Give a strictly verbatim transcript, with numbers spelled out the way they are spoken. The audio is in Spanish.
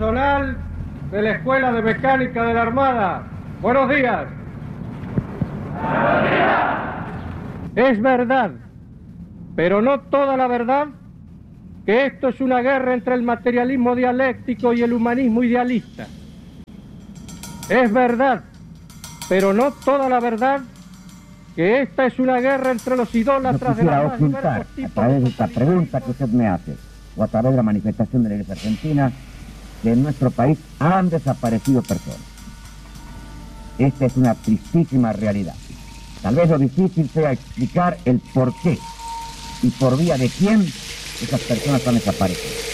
Personal de la Escuela de Mecánica de la Armada, buenos días. Buenos días. Es verdad, pero no toda la verdad, que esto es una guerra entre el materialismo dialéctico y el humanismo idealista. Es verdad, pero no toda la verdad, que esta es una guerra entre los idólatras de la más ocultar, a través de esta pregunta que usted me hace, o a través de la manifestación de la Iglesia Argentina, que en nuestro país han desaparecido personas. Esta es una tristísima realidad. Tal vez lo difícil sea explicar el por qué y por vía de quién esas personas han desaparecido.